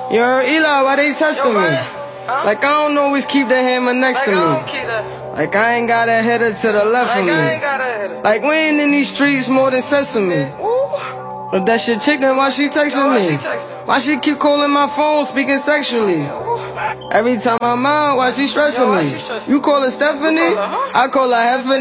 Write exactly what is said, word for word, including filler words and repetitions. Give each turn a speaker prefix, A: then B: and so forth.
A: You heard Eli, why they testing me? Like I don't always keep the hammer next to me. Like I ain't got a header to the left of me. Like we ain't in these streets more than sesame. But that shit chicken, why she texting me? Why she keep calling my phone, speaking sexually? Every time I'm out, why she stressing me? You call her Stephanie? I call her Heffany.